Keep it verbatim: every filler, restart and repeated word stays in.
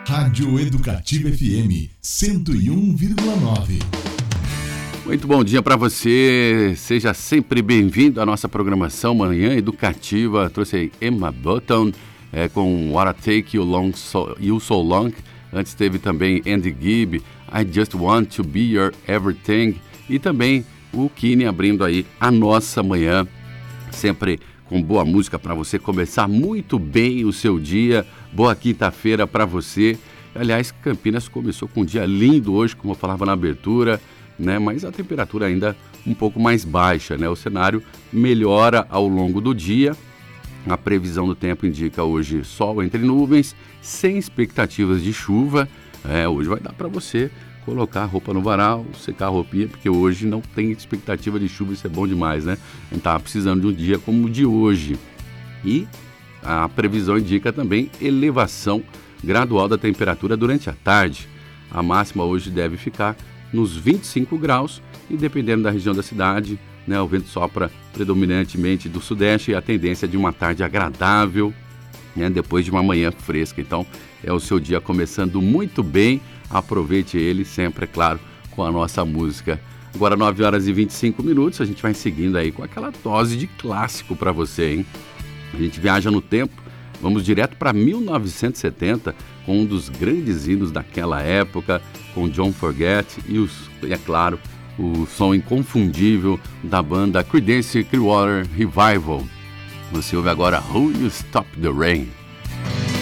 Rádio Educativa F M cento e um vírgula nove. Muito bom dia para você, seja sempre bem-vindo à nossa programação Manhã Educativa. Trouxe aí Emma Button é, com What I Take You, long so, you So Long. Antes teve também Andy Gibb, I Just Want To Be Your Everything. E também o Kine abrindo aí a nossa manhã, sempre com boa música para você começar muito bem o seu dia. Boa quinta-feira para você. Aliás, Campinas começou com um dia lindo hoje, como eu falava na abertura, né? Mas a temperatura ainda um pouco mais baixa, né? O cenário melhora ao longo do dia. A previsão do tempo indica hoje sol entre nuvens, sem expectativas de chuva. É, hoje vai dar para você colocar a roupa no varal, secar a roupinha, porque hoje não tem expectativa de chuva, isso é bom demais, né? A gente estava precisando de um dia como o de hoje. E a previsão indica também elevação gradual da temperatura durante a tarde. A máxima hoje deve ficar nos vinte e cinco graus e dependendo da região da cidade, né, o vento sopra predominantemente do sudeste e a tendência de uma tarde agradável, né, depois de uma manhã fresca. Então é o seu dia começando muito bem, aproveite ele sempre, é claro, com a nossa música. Agora nove horas e vinte e cinco minutos, a gente vai seguindo aí com aquela dose de clássico para você, hein? A gente viaja no tempo, vamos direto para mil novecentos e setenta, com um dos grandes hinos daquela época, com Don't Forget e, os, e é claro, o som inconfundível da banda Creedence Clearwater Revival. Você ouve agora Who You Stop the Rain.